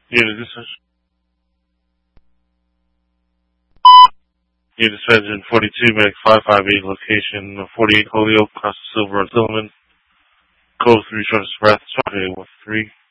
Unit dispatch. Unit dispatch in 42, Medic 558, location 48 Holyoke, across the Silver Road, Tillman. Code 3 short breath, 3.